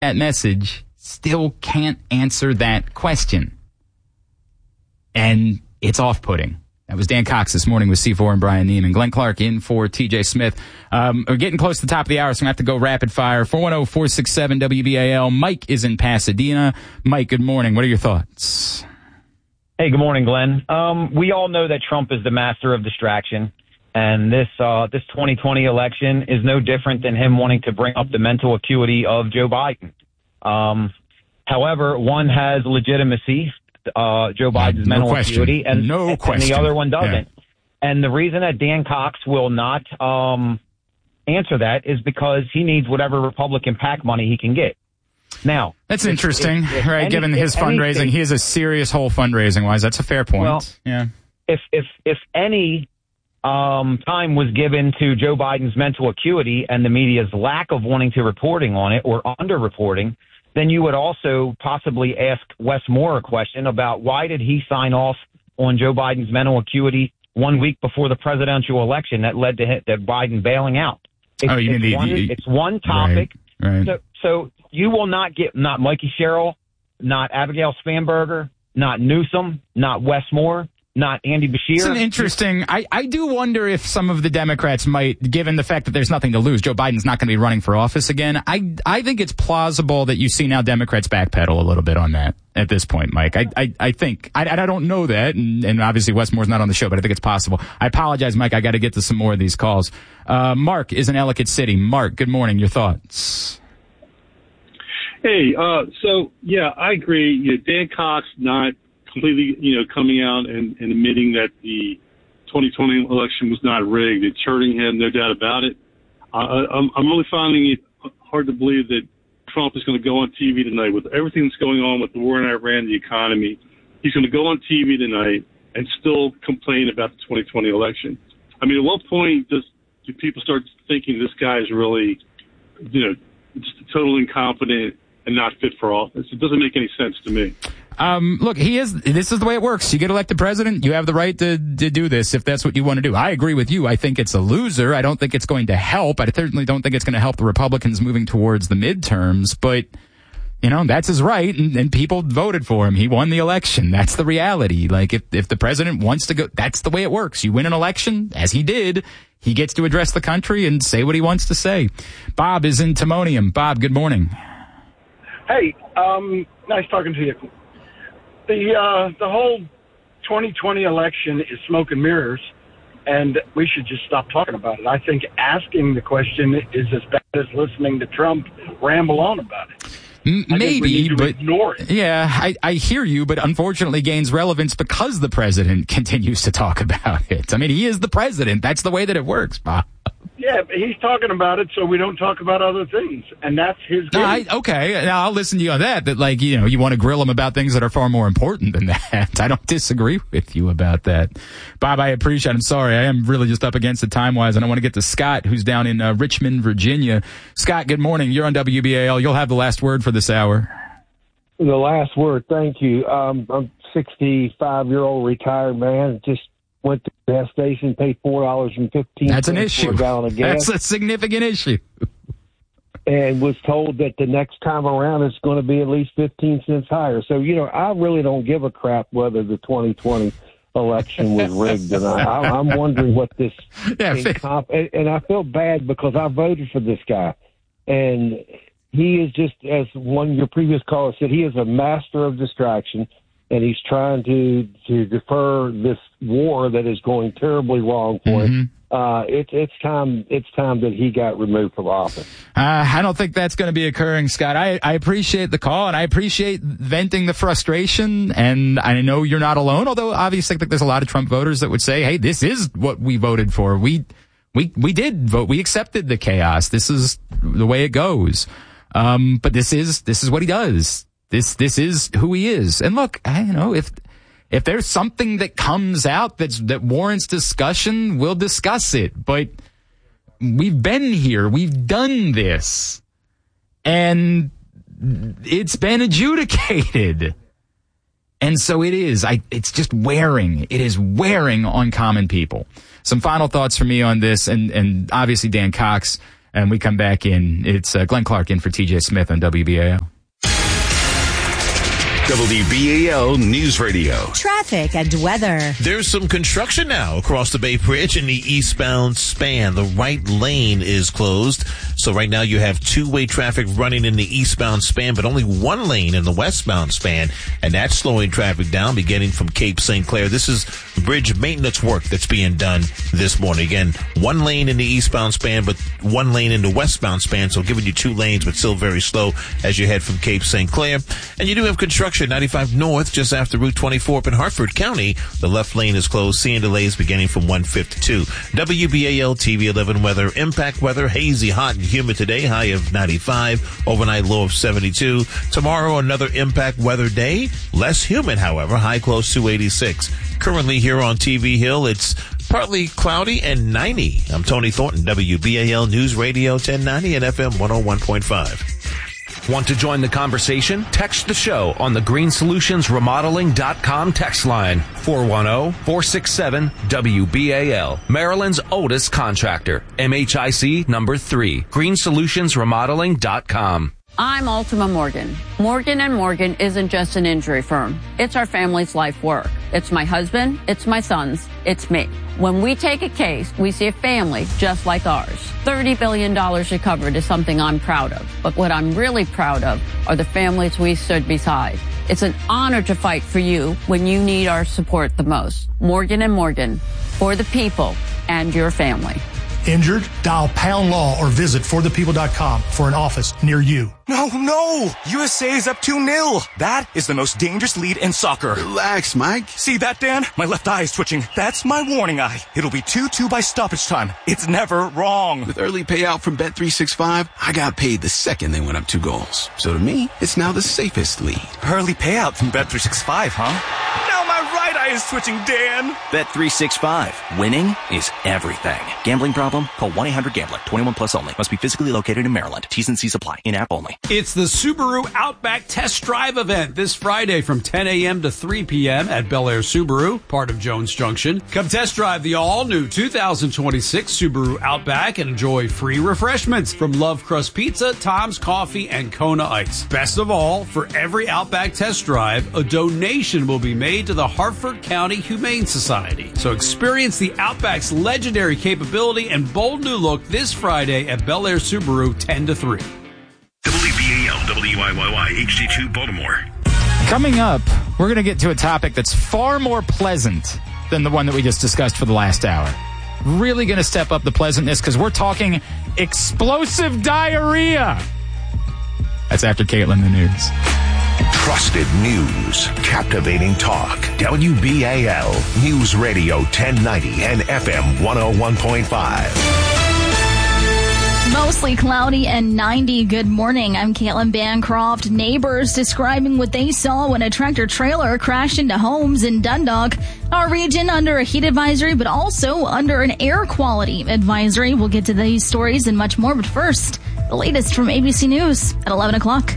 that message still can't answer that question. And it's off-putting. That was Dan Cox this morning with C4 and Brian Neiman. Glenn Clark in for TJ Smith. We're getting close to the top of the hour, so I'm going to have to go rapid fire. 410-467-WBAL. Mike is in Pasadena. Mike, good morning. What are your thoughts? Hey, good morning, Glenn. We all know that Trump is the master of distraction, and this 2020 election is no different than him wanting to bring up the mental acuity of Joe Biden. However, one has legitimacy, Joe Biden's mental acuity, and the other one doesn't. Yeah. And the reason that Dan Cox will not answer that is because he needs whatever Republican PAC money he can get. Now, that's interesting, right? Given his fundraising, he has a serious hole fundraising-wise. That's a fair point. Well, yeah. If any time was given to Joe Biden's mental acuity and the media's lack of wanting to reporting on it or underreporting, then you would also possibly ask Wes Moore a question about why did he sign off on Joe Biden's mental acuity 1 week before the presidential election that led to Biden bailing out. It's one topic. Right. So you will not get not Mikey Sherrill, not Abigail Spanberger, not Newsom, not Wes Moore, not Andy Beshear. It's an interesting. I do wonder if some of the Democrats might, given the fact that there's nothing to lose, Joe Biden's not going to be running for office again. I think it's plausible that you see now Democrats backpedal a little bit on that at this point, Mike. I think. I don't know that, and obviously Wes Moore's not on the show, but I think it's possible. I apologize, Mike. I got to get to some more of these calls. Mark is in Ellicott City. Mark, good morning. Your thoughts? Hey, I agree. Dan Cox not completely, coming out and admitting that the 2020 election was not rigged. It's hurting him, no doubt about it. I'm really finding it hard to believe that Trump is going to go on TV tonight with everything that's going on with the war in Iran, the economy. He's going to go on TV tonight and still complain about the 2020 election. I mean, at what point do people start thinking this guy is really, just totally incompetent and not fit for office? It doesn't make any sense to me. Look, this is the way it works. You get elected president, you have the right to do this if that's what you want to do. I agree with you. I think it's a loser. I don't think it's going to help. I certainly don't think it's going to help the Republicans moving towards the midterms, but that's his right, and people voted for him. He won the election. That's the reality. Like, if the president wants to go, that's the way it works. You win an election, as he did, he gets to address the country and say what he wants to say. Bob is in Timonium. Bob, good morning. Hey, nice talking to you. The whole 2020 election is smoke and mirrors, and we should just stop talking about it. I think asking the question is as bad as listening to Trump ramble on about it. Maybe, but ignore it. Yeah, I hear you, but unfortunately gains relevance because the president continues to talk about it. I mean, he is the president. That's the way that it works, Bob. Yeah, but he's talking about it, so we don't talk about other things, and that's his game. Okay, now I'll listen to you on that, you want to grill him about things that are far more important than that. I don't disagree with you about that. Bob, I appreciate it. I'm sorry, I am really just up against it time-wise, and I want to get to Scott, who's down in Richmond, Virginia. Scott, good morning. You're on WBAL. You'll have the last word for this hour. The last word, thank you. I'm a 65-year-old retired man, just went to the gas station, paid $4.15. That's an issue. For a gallon of gas. That's a significant issue. And was told that the next time around it's going to be at least 15 cents higher. So, I really don't give a crap whether the 2020 election was rigged or not. I'm wondering what this... and I feel bad because I voted for this guy. And he is just, as one of your previous callers said, he is a master of distraction. And he's trying to defer this war that is going terribly wrong for him. It's time that he got removed from office. I don't think that's going to be occurring, Scott. I appreciate the call, and I appreciate venting the frustration, and I know you're not alone, although obviously I think there's a lot of Trump voters that would say, hey, this is what we voted for. We did vote. We accepted the chaos. This is the way it goes. But this is what he does. This is who he is. And look, if there's something that comes out that warrants discussion, we'll discuss it. But we've been here. We've done this. And it's been adjudicated. And so it is. It's just wearing. It is wearing on common people. Some final thoughts from me on this, and obviously Dan Cox And we come back in. It's Glenn Clark in for TJ Smith on WBAL. WBAL News Radio. Traffic and weather. There's some construction now across the Bay Bridge in the eastbound span. The right lane is closed. So right now you have two-way traffic running in the eastbound span, but only one lane in the westbound span. And that's slowing traffic down beginning from Cape St. Clair. This is bridge maintenance work that's being done this morning. Again, one lane in the eastbound span, but one lane in the westbound span. So giving you two lanes, but still very slow as you head from Cape St. Clair. And you do have construction 95 North, just after Route 24 up in Hartford County. The left lane is closed, seeing delays beginning from 152. WBAL TV 11 weather, impact weather, hazy, hot, and humid today, high of 95, overnight low of 72. Tomorrow, another impact weather day, less humid, however, high close to 86. Currently here on TV Hill, it's partly cloudy and 90. I'm Tony Thornton, WBAL News Radio 1090 and FM 101.5. Want to join the conversation? Text the show on the greensolutionsremodeling.com text line 410-467-WBAL. Maryland's oldest contractor. MHIC number 3. greensolutionsremodeling.com. I'm Ultima Morgan. Morgan & Morgan isn't just an injury firm. It's our family's life work. It's my husband, it's my sons, it's me. When we take a case, we see a family just like ours. $30 billion recovered is something I'm proud of. But what I'm really proud of are the families we stood beside. It's an honor to fight for you when you need our support the most. Morgan & Morgan, for the people and your family. Injured? Dial pound law or visit forthepeople.com for an office near you. No! USA is up 2-0. That is the most dangerous lead in soccer. Relax, Mike. See that, Dan? My left eye is twitching. That's my warning eye. It'll be 2-2 by stoppage time. It's never wrong. With early payout from Bet365, I got paid the second they went up 2 goals. So to me, it's now the safest lead. Early payout from Bet365, huh? Now my right eye is twitching, Dan. Bet365. Winning is everything. Gambling problem? Call 1-800-GAMBLER. 21 plus only. Must be physically located in Maryland. T's and C's apply. In-app only. It's the Subaru Outback Test Drive event this Friday from 10 a.m. to 3 p.m. at Bel Air Subaru, part of Jones Junction. Come test drive the all-new 2026 Subaru Outback and enjoy free refreshments from Love Crust Pizza, Tom's Coffee, and Kona Ice. Best of all, for every Outback test drive, a donation will be made to the Hartford County Humane Society. So experience the Outback's legendary capability and bold new look this Friday at Bel Air Subaru 10 to 3. WBAL, WIYY, HD2 Baltimore. Coming up, we're going to get to a topic that's far more pleasant than the one that we just discussed for the last hour. Really going to step up the pleasantness because we're talking explosive diarrhea. That's after Caitlin, the news. Trusted news, captivating talk. WBAL News Radio 1090 and FM 101.5. Mostly cloudy and 90. Good morning. I'm Caitlin Bancroft. Neighbors describing what they saw when a tractor trailer crashed into homes in Dundalk. Our region under a heat advisory, but also under an air quality advisory. We'll get to these stories and much more. But first, the latest from ABC News at 11 o'clock.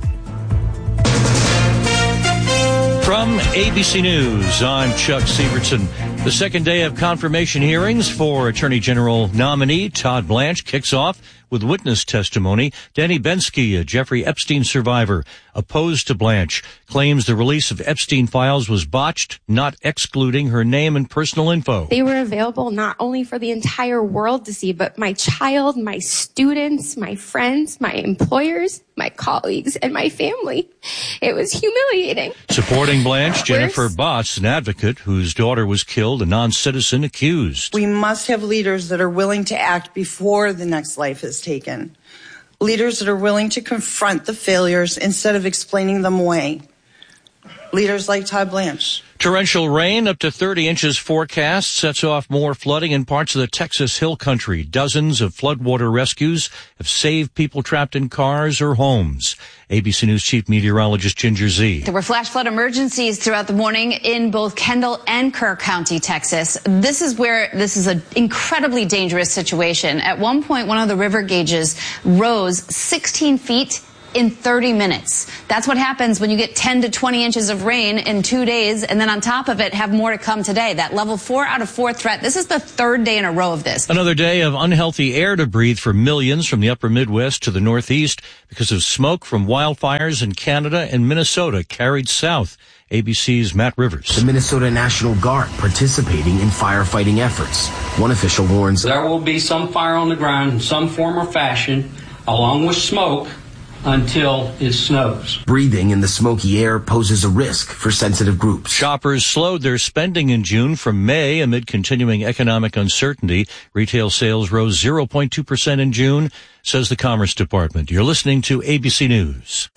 From ABC News, I'm Chuck Sievertson. The second day of confirmation hearings for Attorney General nominee Todd Blanche kicks off with witness testimony. Danny Bensky, a Jeffrey Epstein survivor, opposed to Blanche, claims the release of Epstein files was botched, not excluding her name and personal info. They were available not only for the entire world to see, but my child, my students, my friends, my employers, my colleagues, and my family. It was humiliating. Supporting Blanche, Jennifer Botts, an advocate whose daughter was killed, a non-citizen accused. We must have leaders that are willing to act before the next life is taken. Leaders that are willing to confront the failures instead of explaining them away. Leaders like Todd Blanche. Torrential rain up to 30 inches forecast sets off more flooding in parts of the Texas Hill Country. Dozens of floodwater rescues have saved people trapped in cars or homes. ABC News Chief Meteorologist Ginger Z. There were flash flood emergencies throughout the morning in both Kendall and Kerr County, Texas. This is an incredibly dangerous situation. At one point, one of the river gauges rose 16 feet in 30 minutes. That's what happens when you get 10 to 20 inches of rain in 2 days, and then on top of it, have more to come today. That level 4 out of 4 threat. This is the third day in a row of this. Another day of unhealthy air to breathe for millions from the upper Midwest to the Northeast because of smoke from wildfires in Canada and Minnesota carried south. ABC's Matt Rivers. The Minnesota National Guard participating in firefighting efforts. One official warns there will be some fire on the ground in some form or fashion, along with smoke, until it snows. Breathing in the smoky air poses a risk for sensitive groups. Shoppers slowed their spending in June from May amid continuing economic uncertainty. Retail sales rose 0.2% in June, says the Commerce Department. You're listening to ABC News.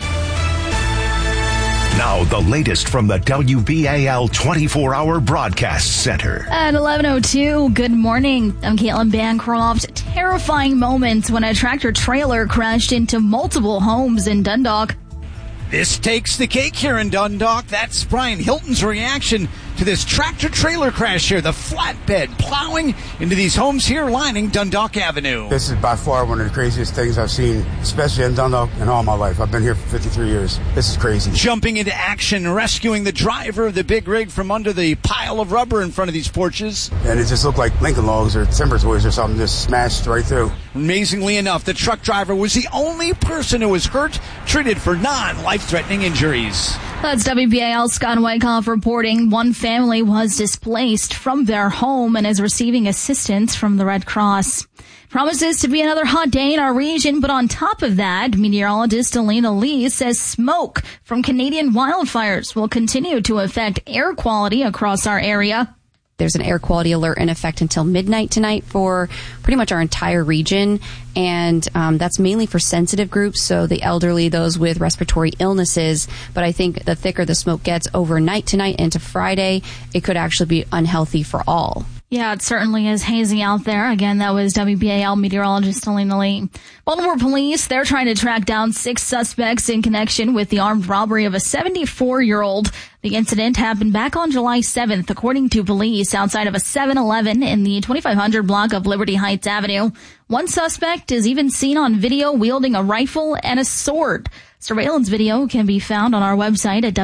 Now, the latest from the WBAL 24-hour broadcast center. At 11:02, good morning. I'm Caitlin Bancroft. Terrifying moments when a tractor-trailer crashed into multiple homes in Dundalk. This takes the cake here in Dundalk. That's Brian Hilton's reaction to this tractor-trailer crash here. The flatbed plowing into these homes here lining Dundalk Avenue. This is by far one of the craziest things I've seen, especially in Dundalk, in all my life. I've been here for 53 years. This is crazy. Jumping into action, rescuing the driver of the big rig from under the pile of rubber in front of these porches. And it just looked like Lincoln logs or timber toys or something just smashed right through. Amazingly enough, the truck driver was the only person who was hurt, treated for non-life-threatening injuries. That's WBAL's Scott Wyckoff reporting. One family was displaced from their home and is receiving assistance from the Red Cross. Promises to be another hot day in our region, but on top of that, meteorologist Alina Lee says smoke from Canadian wildfires will continue to affect air quality across our area. There's an air quality alert in effect until midnight tonight for pretty much our entire region, and that's mainly for sensitive groups, so the elderly, those with respiratory illnesses. But I think the thicker the smoke gets overnight tonight into Friday, it could actually be unhealthy for all. Yeah, it certainly is hazy out there. Again, that was WBAL meteorologist Alina Lee. Baltimore police, they're trying to track down 6 suspects in connection with the armed robbery of a 74-year-old. The incident happened back on July 7th, according to police, outside of a 7-Eleven in the 2500 block of Liberty Heights Avenue. One suspect is even seen on video wielding a rifle and a sword. Surveillance video can be found on our website at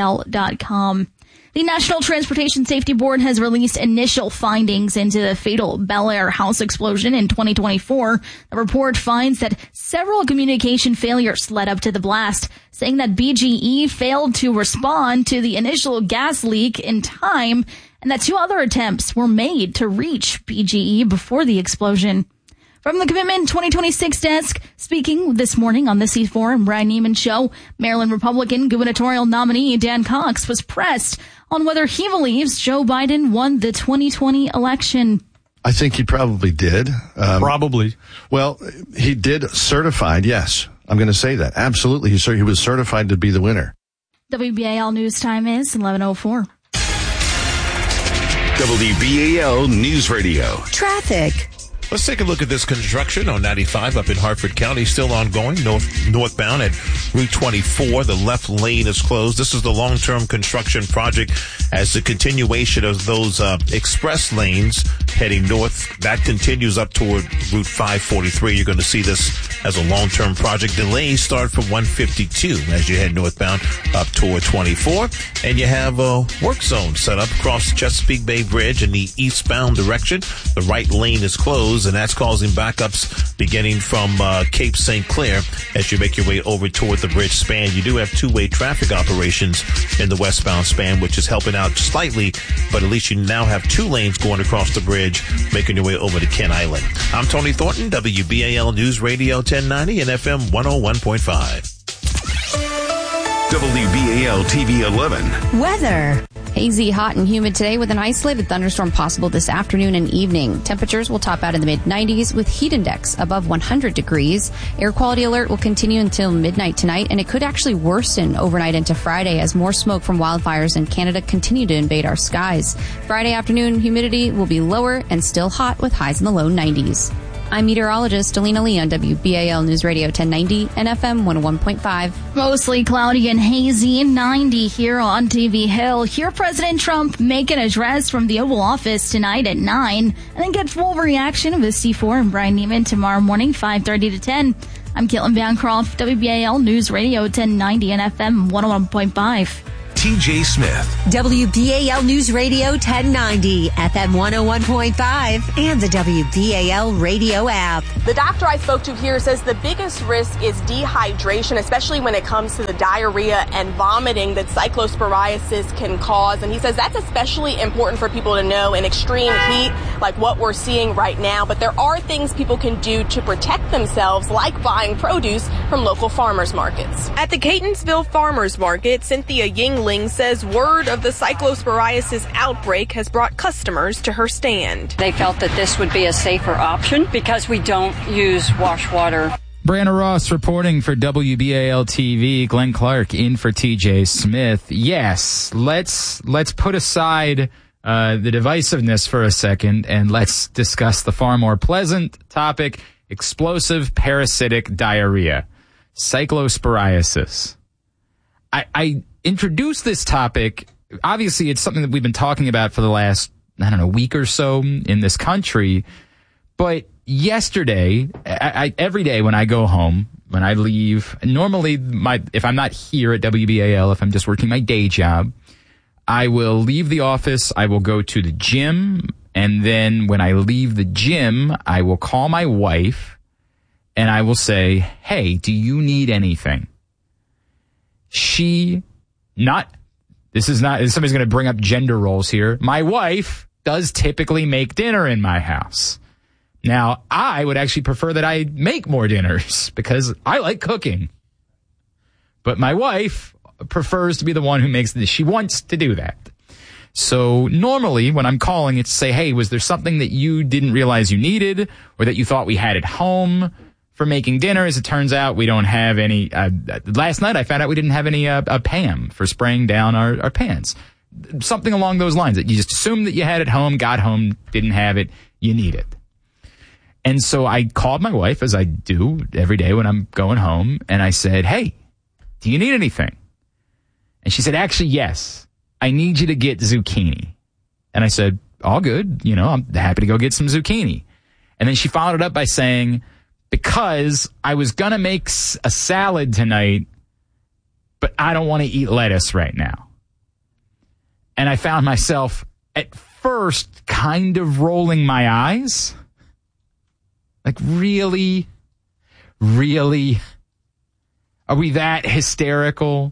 WBAL.com. The National Transportation Safety Board has released initial findings into the fatal Bel Air house explosion in 2024. The report finds that several communication failures led up to the blast, saying that BGE failed to respond to the initial gas leak in time, and that 2 other attempts were made to reach BGE before the explosion. From the Commitment 2026 desk, speaking this morning on the C4 and Brian Neiman Show, Maryland Republican gubernatorial nominee Dan Cox was pressed on whether he believes Joe Biden won the 2020 election. I think he probably did. Probably. Well, he did certified, yes. I'm going to say that. Absolutely. He was certified to be the winner. WBAL News Time is 11:04. WBAL News Radio. Traffic. Let's take a look at this construction on 95 up in Hartford County, still ongoing, northbound at Route 24. The left lane is closed. This is the long-term construction project as the continuation of those express lanes heading north. That continues up toward Route 543. You're going to see this as a long-term project. Delays start from 152 as you head northbound up toward 24. And you have a work zone set up across the Chesapeake Bay Bridge in the eastbound direction. The right lane is closed, and that's causing backups beginning from Cape St. Clair as you make your way over toward the bridge span. You do have two-way traffic operations in the westbound span, which is helping out slightly, but at least you now have 2 lanes going across the bridge, making your way over to Kent Island. I'm Tony Thornton, WBAL News Radio 1090 and FM 101.5. WBAL TV 11. Weather. Hazy, hot, and humid today with an isolated thunderstorm possible this afternoon and evening. Temperatures will top out in the mid-90s with heat index above 100 degrees. Air quality alert will continue until midnight tonight, and it could actually worsen overnight into Friday as more smoke from wildfires in Canada continue to invade our skies. Friday afternoon, humidity will be lower and still hot with highs in the low 90s. I'm meteorologist Alina Lee on WBAL News Radio 1090 and FM 101.5. Mostly cloudy and hazy, 90 here on TV Hill. Hear President Trump make an address from the Oval Office tonight at 9, and then get full reaction of the C4 and Brian Neiman tomorrow morning, 5:30 to 10. I'm Caitlin Bancroft, WBAL News Radio 1090 and FM 101.5. TJ Smith. WBAL News Radio 1090, FM 101.5, and the WBAL radio app. The doctor I spoke to here says the biggest risk is dehydration, especially when it comes to the diarrhea and vomiting that cyclosporiasis can cause. And he says that's especially important for people to know in extreme heat, like what we're seeing right now. But there are things people can do to protect themselves, like buying produce from local farmers markets. At the Catonsville Farmers Market, Cynthia Yingling says word of the cyclosporiasis outbreak has brought customers to her stand. They felt that this would be a safer option because we don't use wash water. Brianna Ross reporting for WBAL TV. Glenn Clark in for TJ Smith. Yes, let's put aside the divisiveness for a second and let's discuss the far more pleasant topic: explosive parasitic diarrhea, cyclosporiasis. I introduced this topic. Obviously, it's something that we've been talking about for the last, week or so in this country. But yesterday, every day when I go home, when I leave, normally if I'm not here at WBAL, if I'm just working my day job, I will leave the office, I will go to the gym, and then when I leave the gym, I will call my wife and I will say, hey, do you need anything? Somebody's going to bring up gender roles here. My wife does typically make dinner in my house. Now, I would actually prefer that I make more dinners because I like cooking. But my wife prefers to be the one who makes this. She wants to do that. So normally when I'm calling, it's to say, hey, was there something that you didn't realize you needed or that you thought we had at home for making dinner? As it turns out, we don't have any. Last night I found out we didn't have any PAM for spraying down our pans. Something along those lines that you just assumed that you had at home, got home, didn't have it, you need it. And so I called my wife, as I do every day when I'm going home, and I said, hey, do you need anything? And she said, actually, yes, I need you to get zucchini. And I said, all good, I'm happy to go get some zucchini. And then she followed it up by saying, because I was going to make a salad tonight, but I don't want to eat lettuce right now. And I found myself at first kind of rolling my eyes. Like, really? Really? Are we that hysterical?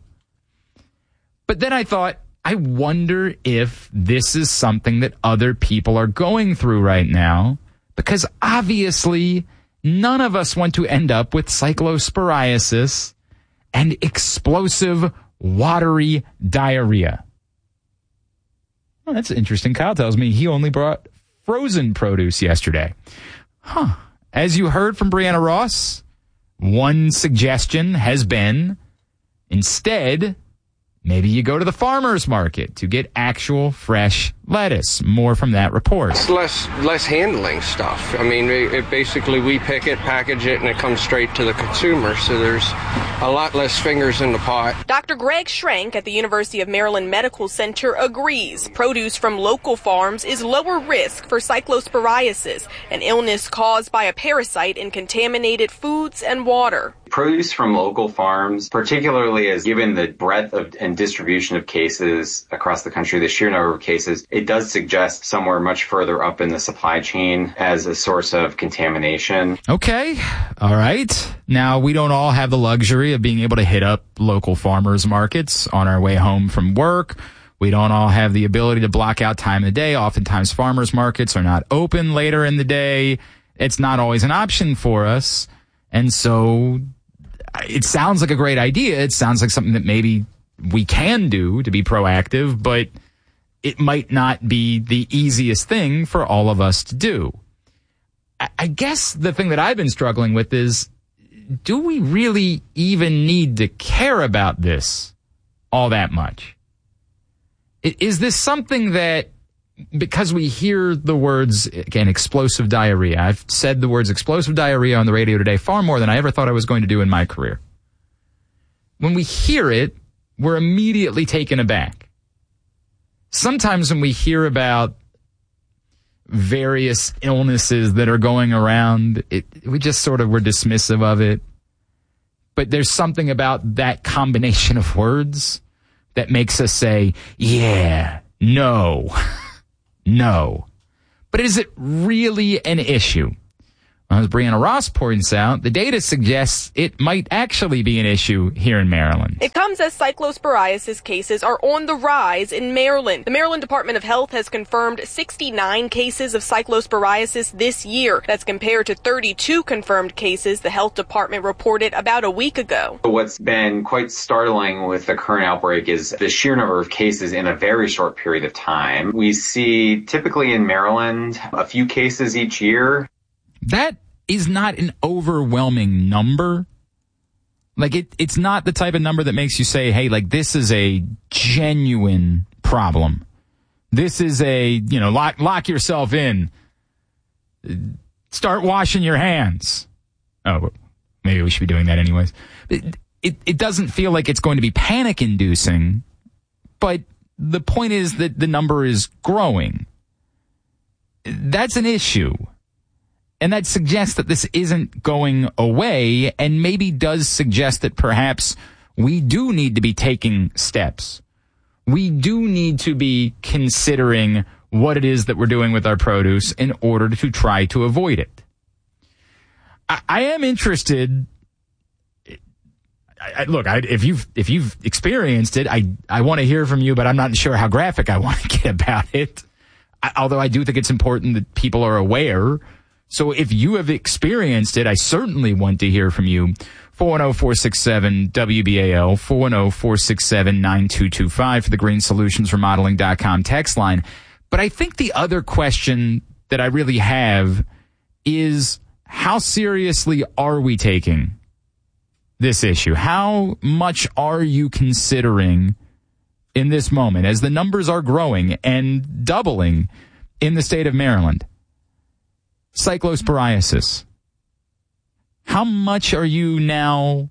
But then I thought, I wonder if this is something that other people are going through right now, because obviously none of us want to end up with cyclosporiasis and explosive, watery diarrhea. Oh, that's interesting. Kyle tells me he only brought frozen produce yesterday. Huh. As you heard from Brianna Ross, one suggestion has been, instead, maybe you go to the farmer's market to get actual fresh lettuce. More from that report. It's less handling stuff. I mean, basically we pick it, package it, and it comes straight to the consumer. So there's a lot less fingers in the pot. Dr. Greg Schrank at the University of Maryland Medical Center agrees produce from local farms is lower risk for cyclosporiasis, an illness caused by a parasite in contaminated foods and water. Produce from local farms, particularly as given the breadth of and distribution of cases across the country, the sheer number of cases, it does suggest somewhere much further up in the supply chain as a source of contamination. Okay. All right. Now, we don't all have the luxury of being able to hit up local farmers markets on our way home from work. We don't all have the ability to block out time of the day. Oftentimes, farmers markets are not open later in the day. It's not always an option for us. And so it sounds like a great idea. It sounds like something that maybe we can do to be proactive, but it might not be the easiest thing for all of us to do. I guess the thing that I've been struggling with is, do we really even need to care about this all that much? Is this something that, because we hear the words, again, explosive diarrhea. I've said the words explosive diarrhea on the radio today far more than I ever thought I was going to do in my career. When we hear it, we're immediately taken aback. Sometimes when we hear about various illnesses that are going around, we just sort of were dismissive of it. But there's something about that combination of words that makes us say, yeah, no, no. But is it really an issue? As Brianna Ross points out, the data suggests it might actually be an issue here in Maryland. It comes as cyclosporiasis cases are on the rise in Maryland. The Maryland Department of Health has confirmed 69 cases of cyclosporiasis this year. That's compared to 32 confirmed cases the health department reported about a week ago. What's been quite startling with the current outbreak is the sheer number of cases in a very short period of time. We see typically in Maryland a few cases each year. That is not an overwhelming number. Like, it's not the type of number that makes you say, hey, like, this is a genuine problem. This is a, lock yourself in. Start washing your hands. Oh, maybe we should be doing that anyways. It doesn't feel like it's going to be panic-inducing, but the point is that the number is growing. That's an issue. And that suggests that this isn't going away, and maybe does suggest that perhaps we do need to be taking steps. We do need to be considering what it is that we're doing with our produce in order to try to avoid it. I am interested. Look, if you've experienced it, I want to hear from you, but I'm not sure how graphic I want to get about it. Although I do think it's important that people are aware. So if you have experienced it, I certainly want to hear from you. 410-467-WBAL, 410-467-9225 for the GreenSolutionsRemodeling.com text line. But I think the other question that I really have is, how seriously are we taking this issue? How much are you considering in this moment as the numbers are growing and doubling in the state of Maryland? Cyclosporiasis. How much are you now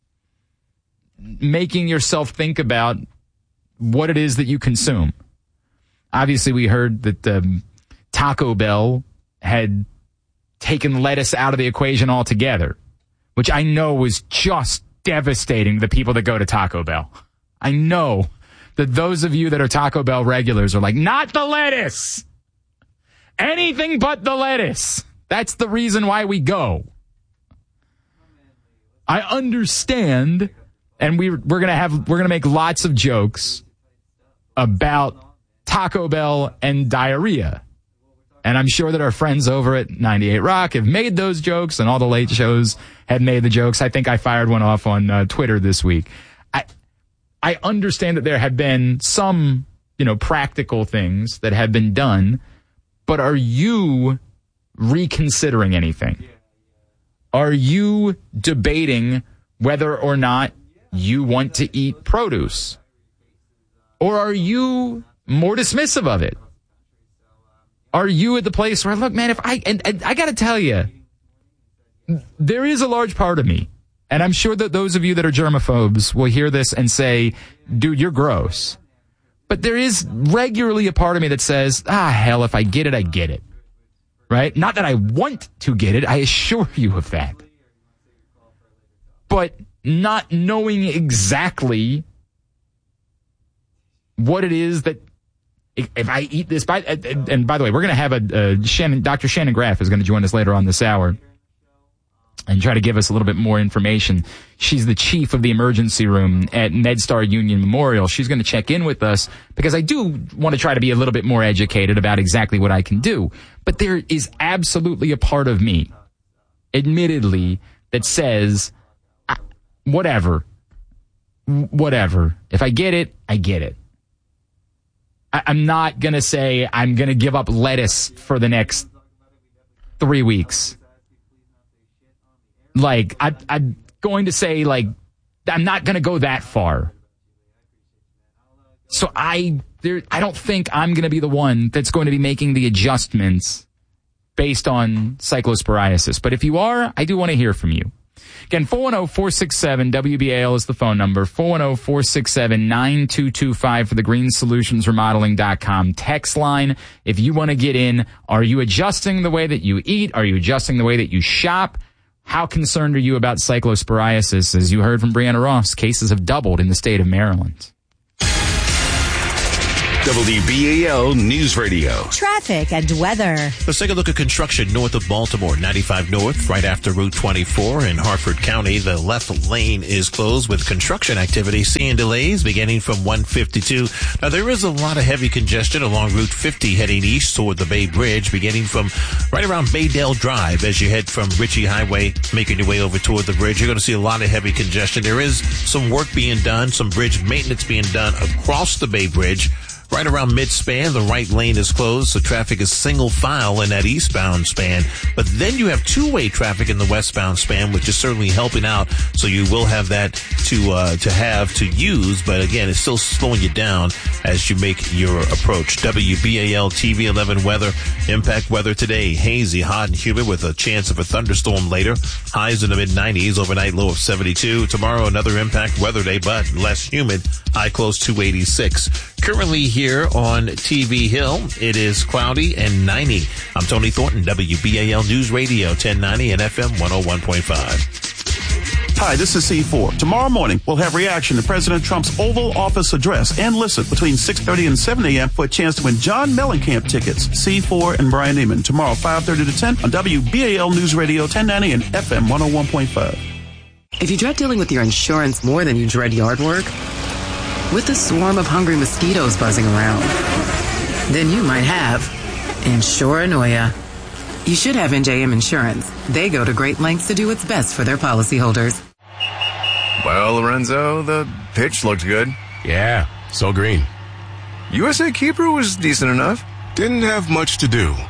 making yourself think about what it is that you consume? Obviously, we heard that Taco Bell had taken lettuce out of the equation altogether, which I know was just devastating to the people that go to Taco Bell. I know that those of you that are Taco Bell regulars are like, not the lettuce! Anything but the lettuce. That's the reason why we go. I understand, and we're gonna make lots of jokes about Taco Bell and diarrhea. And I'm sure that our friends over at 98 Rock have made those jokes, and all the late shows have made the jokes. I think I fired one off on Twitter this week. I understand that there have been some, practical things that have been done. But are you reconsidering anything? Are you debating whether or not you want to eat produce? Or are you more dismissive of it? Are you at the place where, look, man, I got to tell you, there is a large part of me, and I'm sure that those of you that are germaphobes will hear this and say, dude, you're gross. But there is regularly a part of me that says, hell, if I get it, I get it. Right? Not that I want to get it. I assure you of that. But not knowing exactly what it is that, if I eat this, and by the way, we're going to have Dr. Shannon Graff is going to join us later on this hour and try to give us a little bit more information. She's the chief of the emergency room at MedStar Union Memorial. She's going to check in with us because I do want to try to be a little bit more educated about exactly what I can do. But there is absolutely a part of me, admittedly, that says, whatever. If I get it, I get it. I'm not going to say I'm going to give up lettuce for the next 3 weeks. Like, I'm going to say, like, I'm not going to go that far. So I don't think I'm going to be the one that's going to be making the adjustments based on cyclosporiasis. But if you are, I do want to hear from you. Again, 410-467-WBAL is the phone number. 410-467-9225 for the GreenSolutionsRemodeling.com text line. If you want to get in, are you adjusting the way that you eat? Are you adjusting the way that you shop? How concerned are you about cyclosporiasis? As you heard from Brianna Ross, cases have doubled in the state of Maryland. WBAL News Radio. Traffic and weather. Let's take a look at construction north of Baltimore, 95 north, right after Route 24 in Harford County. The left lane is closed with construction activity, seeing delays beginning from 152. Now, there is a lot of heavy congestion along Route 50 heading east toward the Bay Bridge, beginning from right around Baydale Drive as you head from Ritchie Highway, making your way over toward the bridge. You're going to see a lot of heavy congestion. There is some work being done, some bridge maintenance being done across the Bay Bridge. Right around mid-span, the right lane is closed, so traffic is single file in that eastbound span. But then you have two-way traffic in the westbound span, which is certainly helping out. So you will have that to use. But again, it's still slowing you down as you make your approach. WBAL TV 11 weather. Impact weather today. Hazy, hot, and humid with a chance of a thunderstorm later. Highs in the mid-90s. Overnight low of 72. Tomorrow, another impact weather day, but less humid. High close to 86. Currently here on TV Hill, it is cloudy and 90. I'm Tony Thornton, WBAL News Radio, 1090 and FM 101.5. Hi, this is C4. Tomorrow morning, we'll have reaction to President Trump's Oval Office address and listen between 6:30 and 7 a.m. for a chance to win John Mellencamp tickets. C4 and Brian Neiman tomorrow, 5:30 to 10 on WBAL News Radio, 1090 and FM 101.5. If you dread dealing with your insurance more than you dread yard work, with a swarm of hungry mosquitoes buzzing around, then you might have Insuranoia. You should have NJM Insurance. They go to great lengths to do what's best for their policyholders. Well, Lorenzo, the pitch looked good. Yeah, so green. USA Keeper was decent enough. Didn't have much to do.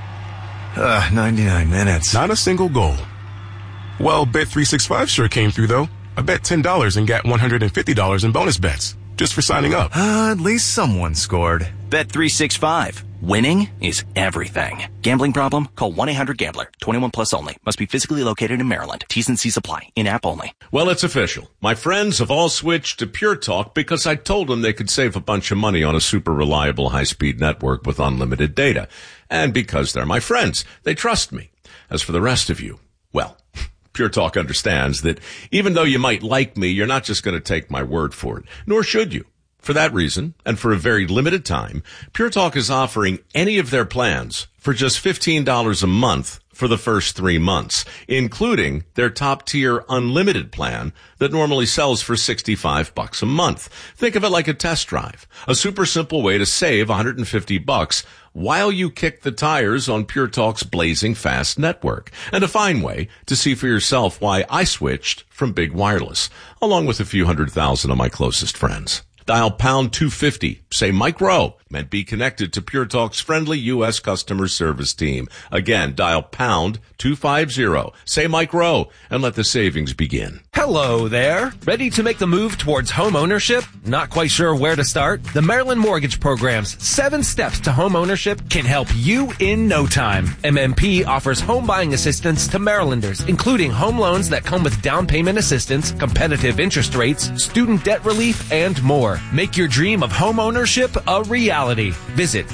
99 minutes. Not a single goal. Well, Bet365 sure came through, though. I bet $10 and got $150 in bonus bets. Just for signing up. At least someone scored. Bet365. Winning is everything. Gambling problem? Call 1-800-GAMBLER. 21 plus only. Must be physically located in Maryland. T's and C's apply. In-app only. Well, it's official. My friends have all switched to Pure Talk because I told them they could save a bunch of money on a super reliable high-speed network with unlimited data. And because they're my friends, they trust me. As for the rest of you, well, Pure Talk understands that even though you might like me, you're not just going to take my word for it, nor should you. For that reason, and for a very limited time, Pure Talk is offering any of their plans for just $15 a month for the first 3 months, including their top-tier unlimited plan that normally sells for $65 a month. Think of it like a test drive, a super simple way to save $150 while you kick the tires on Pure Talk's blazing fast network, and a fine way to see for yourself why I switched from big wireless, along with a few 100,000 of my closest friends. Dial pound 250, say Mike Rowe, and be connected to Pure Talk's friendly U.S. customer service team. Again, dial pound 250, say Mike Rowe, and let the savings begin. Hello there. Ready to make the move towards home ownership? Not quite sure where to start? The Maryland Mortgage Program's 7 steps to home ownership can help you in no time. MMP offers home buying assistance to Marylanders, including home loans that come with down payment assistance, competitive interest rates, student debt relief, and more. Make your dream of home ownership a reality. Visit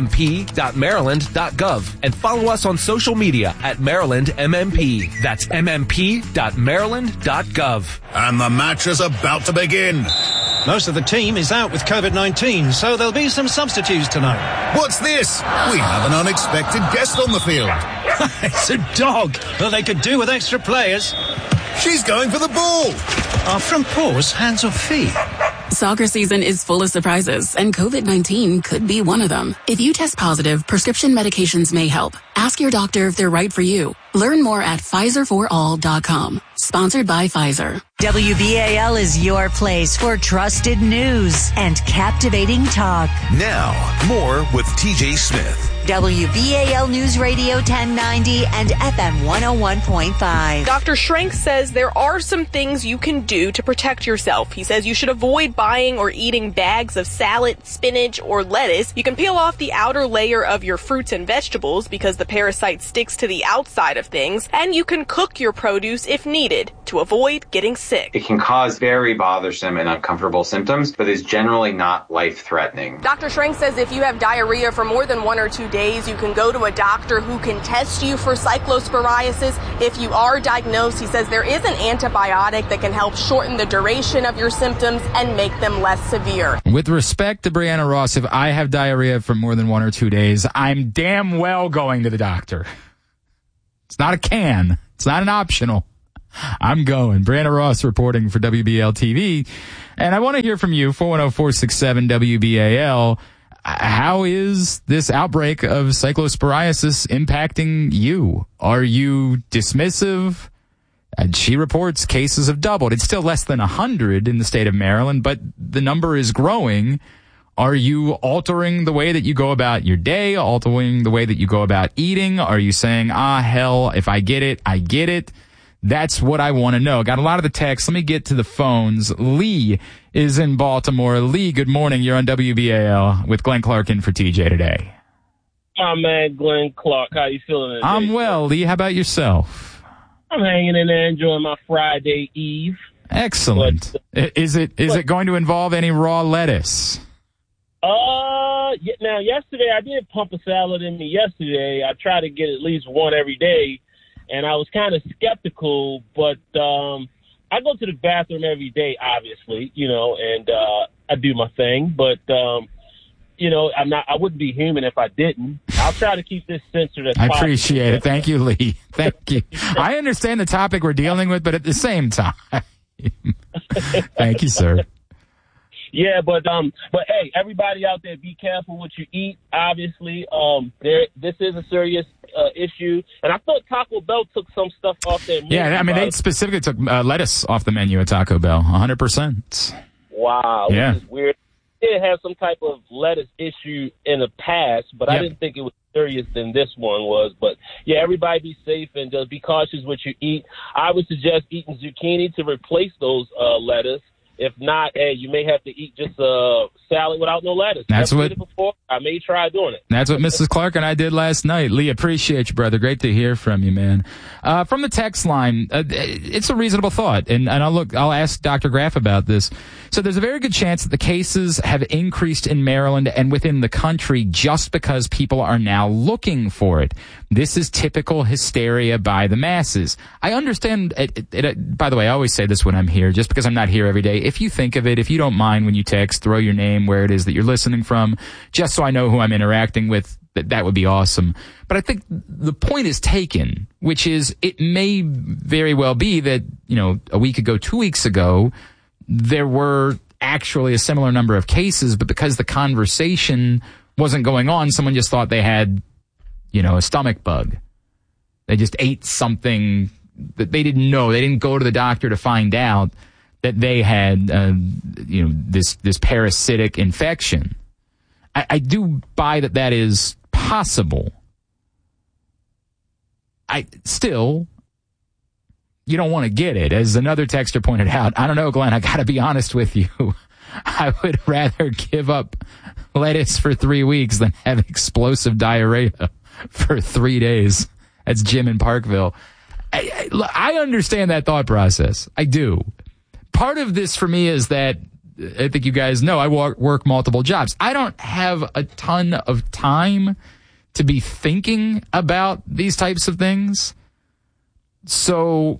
mmp.maryland.gov and follow us on social media at Maryland MMP. That's mmp.maryland.gov. And the match is about to begin. Most of the team is out with COVID-19, so there'll be some substitutes tonight. What's this? We have an unexpected guest on the field. It's a dog. Well, they could do with extra players. She's going for the ball. Are front paws hands or feet? Soccer season is full of surprises, and COVID-19 could be one of them. If you test positive, prescription medications may help. Ask your doctor if they're right for you. Learn more at PfizerForAll.com. Sponsored by Pfizer. WBAL is your place for trusted news and captivating talk. Now, more with TJ Smith. WBAL News Radio 1090 and FM 101.5. Dr. Schrank says there are some things you can do to protect yourself. He says you should avoid buying or eating bags of salad, spinach, or lettuce. You can peel off the outer layer of your fruits and vegetables because the parasite sticks to the outside of things, and you can cook your produce if needed. needed to avoid getting sick. It can cause very bothersome and uncomfortable symptoms, but is generally not life-threatening. Dr. Schrank says if you have diarrhea for more than 1 or 2 days, you can go to a doctor who can test you for cyclosporiasis. If you are diagnosed, he says there is an antibiotic that can help shorten the duration of your symptoms and make them less severe. With respect to Brianna Ross, if I have diarrhea for more than 1 or 2 days, I'm damn well going to the doctor. It's not a can. It's not an optional. I'm going. Brianna Ross reporting for WBAL TV. And I want to hear from you, 410-467-WBAL. How is this outbreak of cyclosporiasis impacting you? Are you dismissive? And she reports cases have doubled. It's still less than 100 in the state of Maryland, but the number is growing. Are you altering the way that you go about your day, altering the way that you go about eating? Are you saying, hell, if I get it, I get it? That's what I want to know. Got a lot of the texts. Let me get to the phones. Lee is in Baltimore. Lee, good morning. You're on WBAL with Glenn Clark in for TJ today. My man, Glenn Clark. How you feeling today? I'm well, Lee. How about yourself? I'm hanging in there enjoying my Friday Eve. Excellent. Is it going to involve any raw lettuce? Now, yesterday, I did pump a salad in me yesterday. I try to get at least one every day, and I was kind of skeptical, but I go to the bathroom every day, obviously, and I do my thing, but, I wouldn't be human if I didn't. I'll try to keep this censored as possible. I appreciate it. Thank you, Lee. Thank you. I understand the topic we're dealing with, but at the same time, thank you, sir. Yeah, but hey, everybody out there, be careful what you eat. Obviously, this is a serious issue, and I thought Taco Bell took some stuff off their menu. Yeah, I mean, they specifically took lettuce off the menu at Taco Bell, 100%. Wow, yeah. Which is weird. They did have some type of lettuce issue in the past, but I didn't think it was serious than this one was. But yeah, everybody be safe and just be cautious what you eat. I would suggest eating zucchini to replace those lettuce. If not, hey, you may have to eat just a salad without no lettuce. That's what. Did it before. I may try doing it. That's what Mrs. Clark and I did last night. Lee, appreciate you, brother. Great to hear from you, man. From the text line, it's a reasonable thought, and I'll ask Dr. Graff about this. So there's a very good chance that the cases have increased in Maryland and within the country just because people are now looking for it. This is typical hysteria by the masses. I understand. By the way, I always say this when I'm here, just because I'm not here every day. If you think of it, if you don't mind when you text, throw your name, where it is that you're listening from, just so I know who I'm interacting with, that would be awesome. But I think the point is taken, which is it may very well be that, a week ago, 2 weeks ago, there were actually a similar number of cases, but because the conversation wasn't going on, someone just thought they had, a stomach bug. They just ate something that they didn't know. They didn't go to the doctor to find out that they had, this parasitic infection. I do buy that is possible. You don't want to get it. As another texter pointed out, I don't know, Glenn, I got to be honest with you. I would rather give up lettuce for 3 weeks than have explosive diarrhea for 3 days. That's Jim in Parkville. I understand that thought process. I do. Part of this for me is that I think you guys know I work multiple jobs. I don't have a ton of time to be thinking about these types of things. So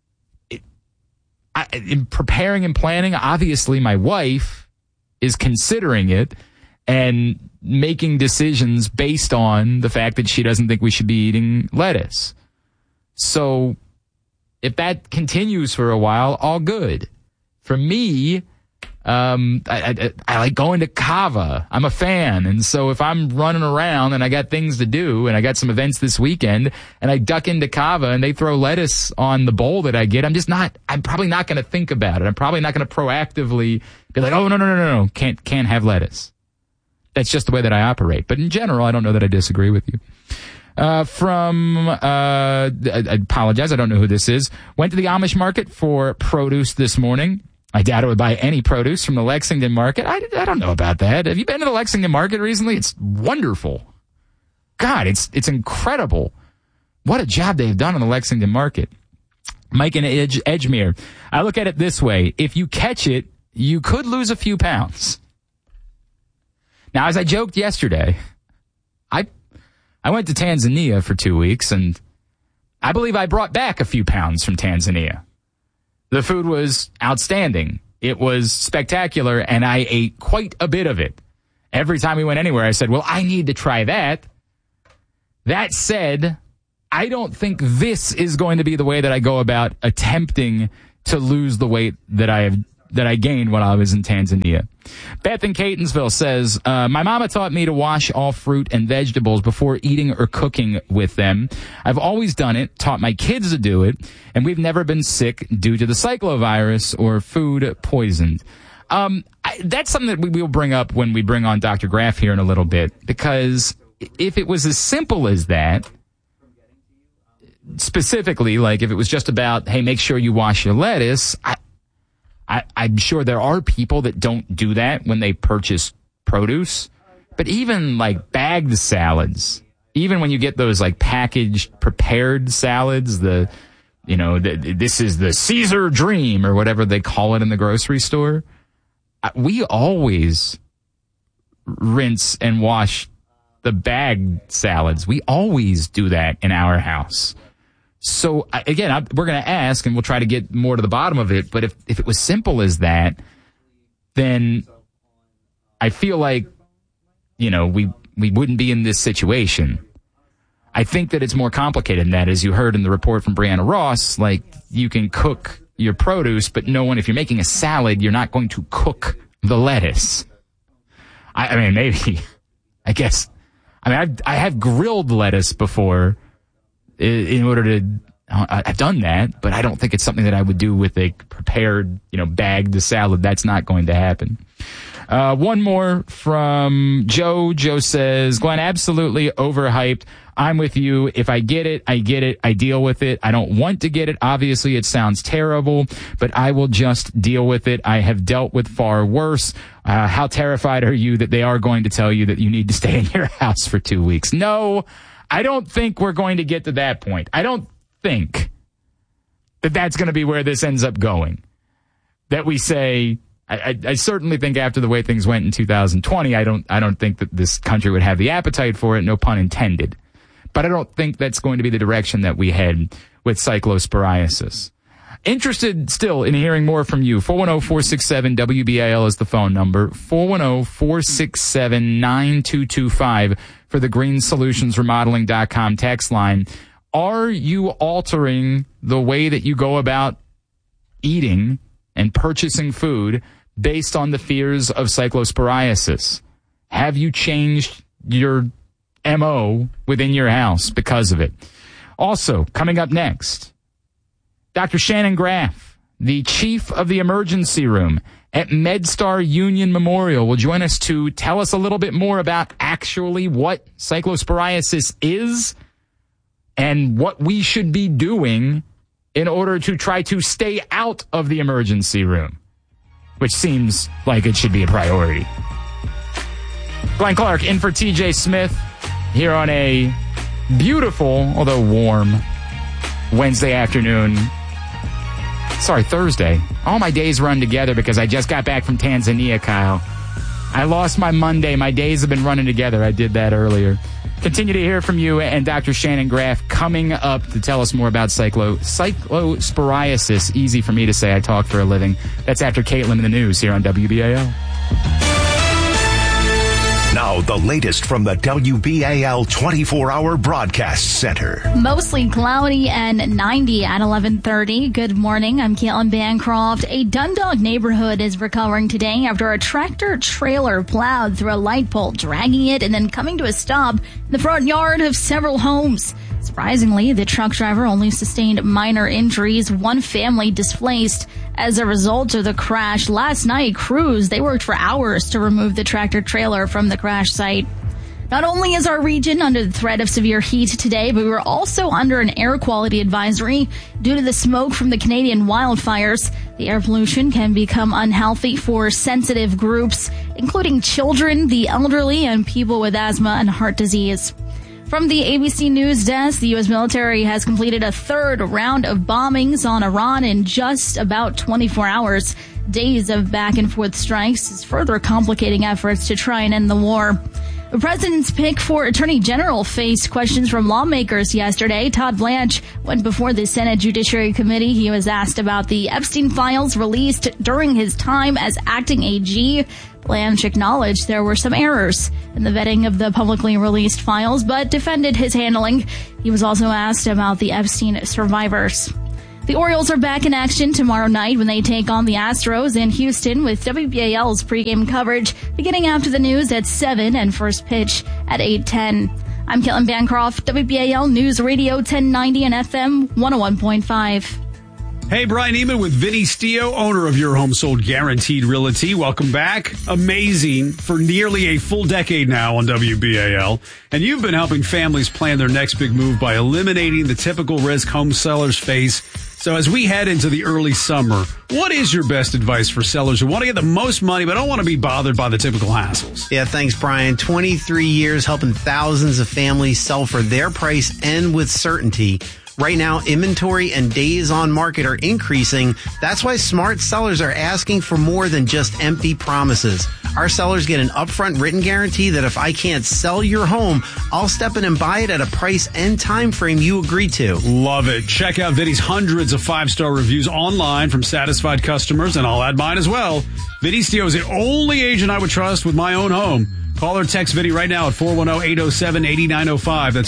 in preparing and planning, obviously my wife is considering it and making decisions based on the fact that she doesn't think we should be eating lettuce. So if that continues for a while, all good. For me, I like going to Cava. I'm a fan. And so if I'm running around and I got things to do and I got some events this weekend and I duck into Cava and they throw lettuce on the bowl that I get, I'm probably not going to think about it. I'm probably not going to proactively be like, oh, no. Can't have lettuce. That's just the way that I operate. But in general, I don't know that I disagree with you. I apologize. I don't know who this is. Went to the Amish market for produce this morning. I doubt it would buy any produce from the Lexington market. I don't know about that. Have you been to the Lexington market recently? It's wonderful. God, it's incredible. What a job they've done in the Lexington market. Mike in Edgemere. I look at it this way. If you catch it, you could lose a few pounds. Now, as I joked yesterday, I went to Tanzania for 2 weeks, and I believe I brought back a few pounds from Tanzania. The food was outstanding. It was spectacular, and I ate quite a bit of it. Every time we went anywhere, I said, well, I need to try that. That said, I don't think this is going to be the way that I go about attempting to lose the weight that I gained when I was in Tanzania. Beth in Catonsville says, my mama taught me to wash all fruit and vegetables before eating or cooking with them. I've always done it, taught my kids to do it, and we've never been sick due to the cyclovirus or food poisoned. That's something that we will bring up when we bring on Dr. Graff here in a little bit, because if it was as simple as that, specifically, like if it was just about, hey, make sure you wash your lettuce, I'm sure there are people that don't do that when they purchase produce. But even like bagged salads, even when you get those like packaged prepared salads, this is the Caesar dream or whatever they call it in the grocery store. We always rinse and wash the bagged salads. We always do that in our house. So, again, we're going to ask, and we'll try to get more to the bottom of it, but if it was simple as that, then I feel like, we wouldn't be in this situation. I think that it's more complicated than that, as you heard in the report from Brianna Ross. Like, you can cook your produce, but if you're making a salad, you're not going to cook the lettuce. I mean, maybe, I guess. I mean, I have grilled lettuce before. I've done that, but I don't think it's something that I would do with a prepared, bagged salad. That's not going to happen. One more from Joe. Joe says, Glenn, absolutely overhyped. I'm with you. If I get it, I get it. I deal with it. I don't want to get it. Obviously, it sounds terrible, but I will just deal with it. I have dealt with far worse. How terrified are you that they are going to tell you that you need to stay in your house for 2 weeks? No. I don't think we're going to get to that point. I don't think that that's going to be where this ends up going. That we say, I certainly think after the way things went in 2020, I don't think that this country would have the appetite for it, no pun intended. But I don't think that's going to be the direction that we head with cyclosporiasis. Interested still in hearing more from you. 410-467-WBAL is the phone number. 410-467-9225 for the greensolutionsremodeling.com text line. Are you altering the way that you go about eating and purchasing food based on the fears of cyclosporiasis? Have you changed your MO within your house because of it? Also, coming up next, Dr. Shannon Graff, the chief of the emergency room at MedStar Union Memorial, will join us to tell us a little bit more about actually what cyclosporiasis is and what we should be doing in order to try to stay out of the emergency room, which seems like it should be a priority. Glenn Clark in for TJ Smith here on a beautiful, although warm, Wednesday afternoon. Sorry, Thursday. All my days run together because I just got back from Tanzania, Kyle. I lost my Monday. My days have been running together. I did that earlier. Continue to hear from you and Dr. Shannon Graff coming up to tell us more about cyclosporiasis. Easy for me to say. I talk for a living. That's after Caitlin in the news here on WBAL. Now, the latest from the WBAL 24-hour broadcast center. Mostly cloudy and 90 at 11:30. Good morning. I'm Caitlin Bancroft. A Dundalk neighborhood is recovering today after a tractor trailer plowed through a light pole, dragging it and then coming to a stop in the front yard of several homes. Surprisingly, the truck driver only sustained minor injuries. One family displaced as a result of the crash. Last night, crews, they worked for hours to remove the tractor trailer from the crash site. Not only is our region under the threat of severe heat today, but we're also under an air quality advisory due to the smoke from the Canadian wildfires. The air pollution can become unhealthy for sensitive groups, including children, the elderly, and people with asthma and heart disease. From the ABC News desk, the U.S. military has completed a third round of bombings on Iran in just about 24 hours. Days of back-and-forth strikes is further complicating efforts to try and end the war. The president's pick for Attorney General faced questions from lawmakers yesterday. Todd Blanche went before the Senate Judiciary Committee. He was asked about the Epstein files released during his time as acting AG. Blanche acknowledged there were some errors in the vetting of the publicly released files, but defended his handling. He was also asked about the Epstein survivors. The Orioles are back in action tomorrow night when they take on the Astros in Houston with WBAL's pregame coverage beginning after the news at 7 and first pitch at 8:10. I'm Caitlin Bancroft, WBAL News Radio 1090 and FM 101.5. Hey, Brian Eman with Vinny Stio, owner of Your Home Sold Guaranteed Realty. Welcome back. Amazing for nearly a full decade now on WBAL. And you've been helping families plan their next big move by eliminating the typical risk home sellers face. So as we head into the early summer, what is your best advice for sellers who want to get the most money but don't want to be bothered by the typical hassles? Yeah, thanks, Brian. 23 years helping thousands of families sell for their price and with certainty. Right now, inventory and days on market are increasing. That's why smart sellers are asking for more than just empty promises. Our sellers get an upfront written guarantee that if I can't sell your home, I'll step in and buy it at a price and time frame you agree to. Love it. Check out Vinny's hundreds of 5-star reviews online from satisfied customers, and I'll add mine as well. Vinny Stio is the only agent I would trust with my own home. Call or text Vinny right now at 410-807-8905. That's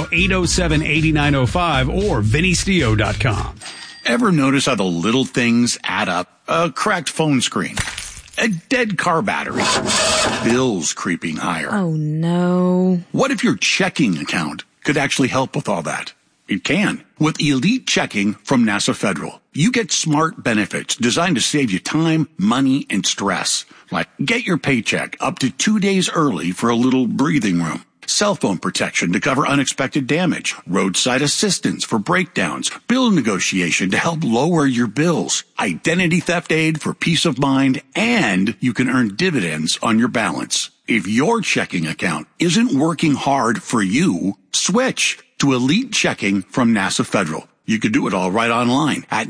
410-807-8905 or VinnyStio.com. Ever notice how the little things add up? A cracked phone screen, a dead car battery, bills creeping higher. Oh, no. What if your checking account could actually help with all that? It can. With Elite Checking from NASA Federal, you get smart benefits designed to save you time, money, and stress. Like get your paycheck up to 2 days early for a little breathing room. Cell phone protection to cover unexpected damage. Roadside assistance for breakdowns. Bill negotiation to help lower your bills. Identity theft aid for peace of mind. And you can earn dividends on your balance. If your checking account isn't working hard for you, switch to Elite Checking from NASA Federal. You can do it all right online at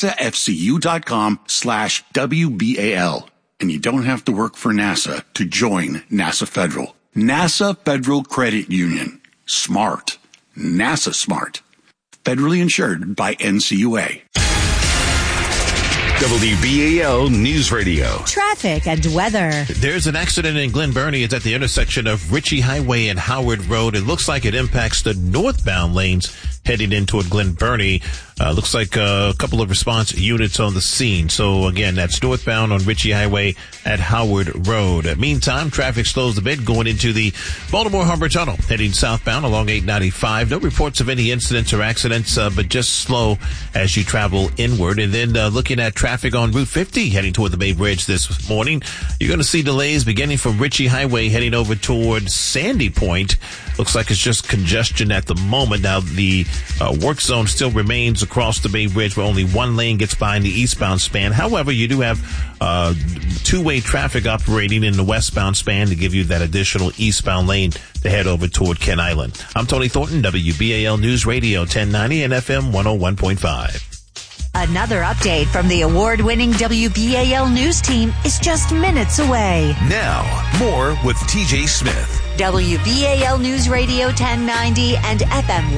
nasafcu.com/WBAL. And you don't have to work for NASA to join NASA Federal. NASA Federal Credit Union. Smart. NASA smart. Federally insured by NCUA. WBAL News Radio. Traffic and weather. There's an accident in Glen Burnie. It's at the intersection of Ritchie Highway and Howard Road. It looks like it impacts the northbound lanes heading in toward Glen Burnie. Looks like a couple of response units on the scene. So again, that's northbound on Ritchie Highway at Howard Road. Meantime, traffic slows a bit going into the Baltimore Harbor Tunnel, heading southbound along 895. No reports of any incidents or accidents, but just slow as you travel inward. And then looking at traffic on Route 50 heading toward the Bay Bridge this morning, you're going to see delays beginning from Ritchie Highway heading over toward Sandy Point. Looks like it's just congestion at the moment. Now, the work zone still remains across the Bay Bridge where only one lane gets by in the eastbound span. However, you do have two-way traffic operating in the westbound span to give you that additional eastbound lane to head over toward Kent Island. I'm Tony Thornton, WBAL News Radio 1090 and FM 101.5. Another update from the award-winning WBAL News team is just minutes away. Now, more with TJ Smith. WBAL News Radio 1090 and FM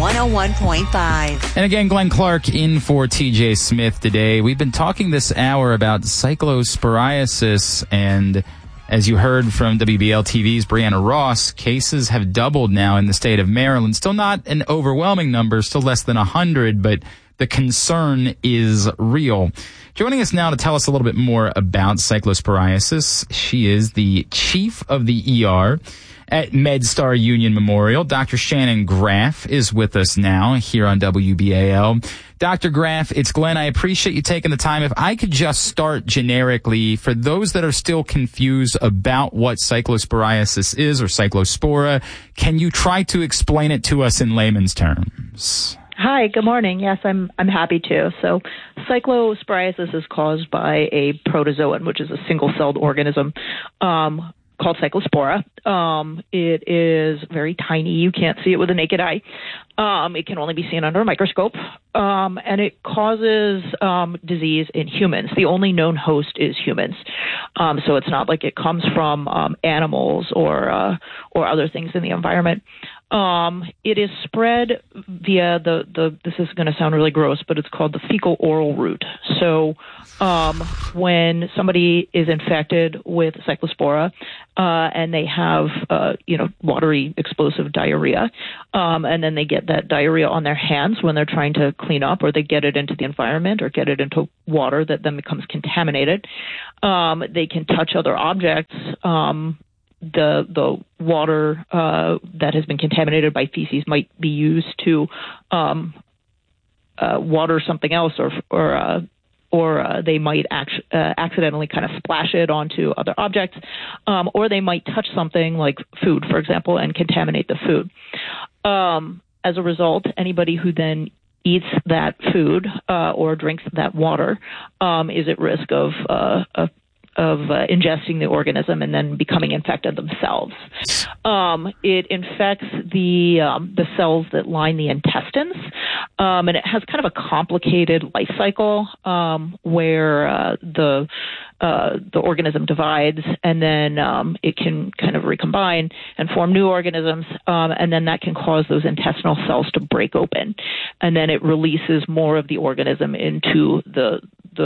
101.5. And again, Glenn Clark in for TJ Smith today. We've been talking this hour about cyclosporiasis, and as you heard from WBL TV's Brianna Ross, cases have doubled now in the state of Maryland. Still not an overwhelming number, still less than 100, but the concern is real. Joining us now to tell us a little bit more about cyclosporiasis, she is the chief of the ER at MedStar Union Memorial. Dr. Shannon Graff is with us now here on WBAL. Dr. Graff, it's Glenn. I appreciate you taking the time. If I could just start generically, for those that are still confused about what cyclosporiasis is or cyclospora, can you try to explain it to us in layman's terms? Hi, good morning. Yes, I'm happy to. So cyclosporiasis is caused by a protozoan, which is a single-celled organism. called Cyclospora. It is very tiny. You can't see it with a naked eye. It can only be seen under a microscope. And it causes disease in humans. The only known host is humans. So it's not like it comes from animals or other things in the environment. It is spread via this is going to sound really gross, but it's called the fecal-oral route. So when somebody is infected with Cyclospora and they have, watery explosive diarrhea, and then they get that diarrhea on their hands when they're trying to clean up, or they get it into the environment or get it into water that then becomes contaminated, they can touch other objects. The water that has been contaminated by feces might be used to water something else, or they might accidentally kind of splash it onto other objects, or they might touch something like food, for example, and contaminate the food. As a result, anybody who then eats that food or drinks that water is at risk of ingesting the organism and then becoming infected themselves. It infects the cells that line the intestines, and it has kind of a complicated life cycle where the organism divides, and then it can kind of recombine and form new organisms, and then that can cause those intestinal cells to break open, and then it releases more of the organism into the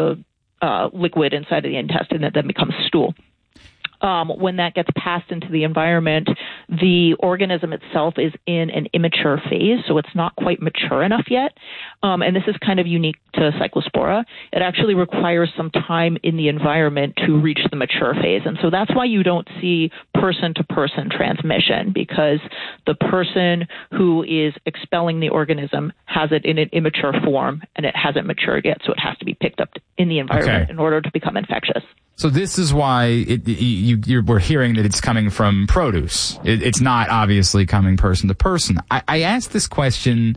liquid inside of the intestine that then becomes stool. When that gets passed into the environment, the organism itself is in an immature phase, so it's not quite mature enough yet. And this is kind of unique to Cyclospora. It actually requires some time in the environment to reach the mature phase. And so that's why you don't see person-to-person transmission, because the person who is expelling the organism has it in an immature form, and it hasn't matured yet, so it has to be picked up in the environment in order to become infectious. So this is why we're hearing that it's coming from produce. It's not obviously coming person to person. I asked this question.